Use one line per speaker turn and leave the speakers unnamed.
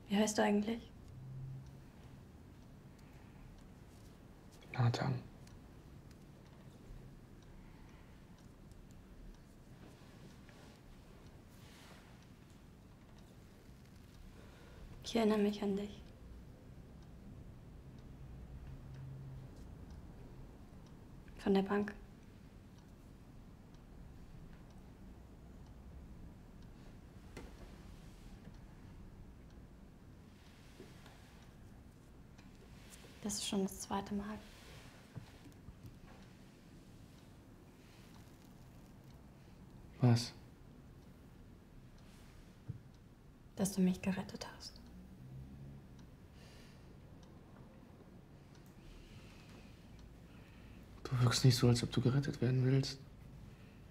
Wie heißt du eigentlich?
Nathan.
Ich erinnere mich an dich. Von der Bank. Das ist schon das zweite Mal.
Was?
Dass du mich gerettet hast.
Du wirkst nicht so, als ob du gerettet werden willst.